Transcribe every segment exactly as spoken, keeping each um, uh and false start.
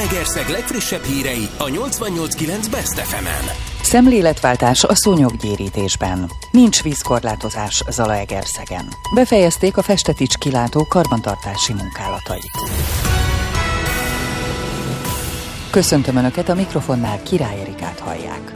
Zalaegerszeg legfrissebb hírei a nyolcvannyolc kilenc Best ef emen. Szemléletváltás a szúnyoggyérítésben. Nincs vízkorlátozás Zalaegerszegen. Befejezték a Festetics kilátó karbantartási munkálatait. Köszöntöm Önöket, a mikrofonnál Király Erikát hallják.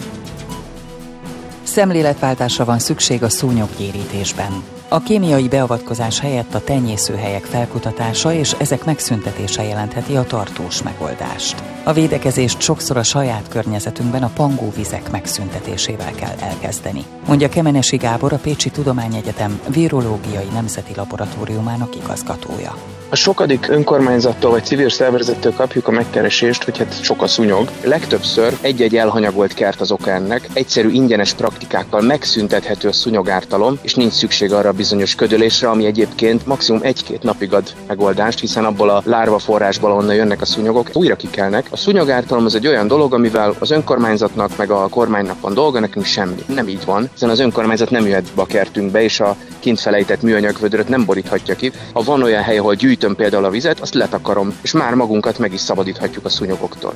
Szemléletváltásra van szükség a szúnyoggyérítésben. A kémiai beavatkozás helyett a tenyészőhelyek felkutatása és ezek megszüntetése jelentheti a tartós megoldást. A védekezést sokszor a saját környezetünkben a pangóvizek megszüntetésével kell elkezdeni, mondja Kemenesi Gábor, a Pécsi Tudományegyetem Virológiai Nemzeti Laboratóriumának igazgatója. A sokadik önkormányzattól vagy civil szervezettől kapjuk a megkeresést, hogy hát sok a szúnyog. Legtöbbször egy-egy elhanyagolt kert az oka ennek, egyszerű ingyenes praktikákkal megszüntethető a szúnyogártalom, és nincs szükség arra a bizonyos ködölésre, ami egyébként maximum egy-két napig ad megoldást, hiszen abból a lárva forrásból, onnan jönnek a szúnyogok, újra kikelnek. A szúnyogártalom az egy olyan dolog, amivel az önkormányzatnak meg a kormánynak van dolga, nekünk semmi. Nem így van, hiszen az önkormányzat nem jöhet be a kertünkbe, és a kint felejtett műanyag vödröt nem boríthatja ki. Ha van olyan hely, ahol gyűjtöm például a vizet, azt letakarom, és már magunkat meg is szabadíthatjuk a szúnyogoktól.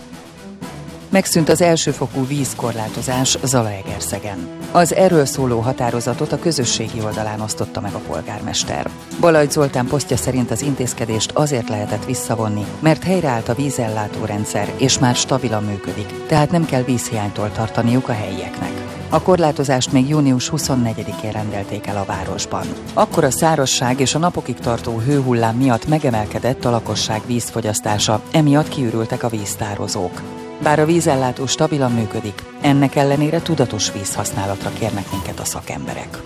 Megszűnt az elsőfokú vízkorlátozás Zalaegerszegen. Az erről szóló határozatot a közösségi oldalán osztotta meg a polgármester. Balajt Zoltán posztja szerint az intézkedést azért lehetett visszavonni, mert helyreállt a vízellátórendszer, és már stabilan működik, tehát nem kell vízhiánytól tartaniuk a helyieknek. A korlátozást még június huszonnegyedikén rendelték el a városban. Akkor a szárazság és a napokig tartó hőhullám miatt megemelkedett a lakosság vízfogyasztása, emiatt kiürültek a víztározók. Bár a vízellátó stabilan működik, ennek ellenére tudatos vízhasználatra kérnek minket a szakemberek.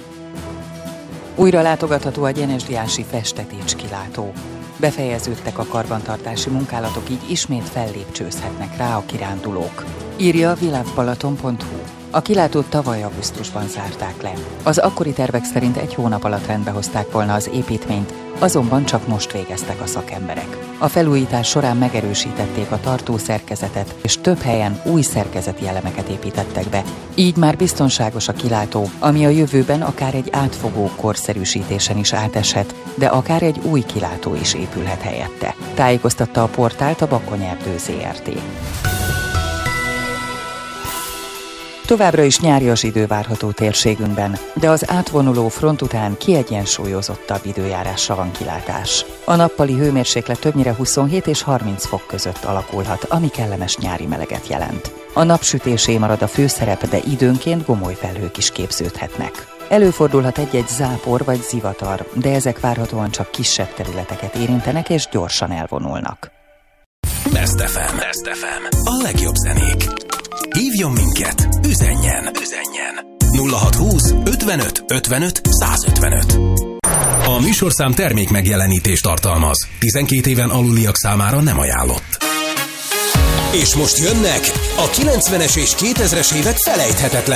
Újra látogatható a gyenesdiási Festetics kilátó. Befejeződtek a karbantartási munkálatok, így ismét fellépcsőzhetnek rá a kirándulók. Írja a világbalaton pont hu. A kilátót tavaly augusztusban zárták le. Az akkori tervek szerint egy hónap alatt rendbe hozták volna az építményt, azonban csak most végeztek a szakemberek. A felújítás során megerősítették a tartószerkezetet, és több helyen új szerkezeti elemeket építettek be. Így már biztonságos a kilátó, ami a jövőben akár egy átfogó korszerűsítésen is áteshet, de akár egy új kilátó is épülhet helyette. Tájékoztatta a portált a Bakonyerdő zé er té. Továbbra is nyárias idő várható térségünkben, de az átvonuló front után kiegyensúlyozottabb időjárásra van kilátás. A nappali hőmérséklet többnyire huszonhét és harminc fok között alakulhat, ami kellemes nyári meleget jelent. A napsütésé marad a főszerep, de időnként gomoly felhők is képződhetnek. Előfordulhat egy-egy zápor vagy zivatar, de ezek várhatóan csak kisebb területeket érintenek és gyorsan elvonulnak. Best ef em. Best ef em. A legjobb zenék. Hívjon minket, üzenjen, üzenjen. nulla hatszázhúsz ötvenöt ötvenöt százötvenöt. A műsorszám termék megjelenítést tartalmaz. tizenkét éven aluliak számára nem ajánlott. És most jönnek a kilencvenes és kétezres évek felejthetetlen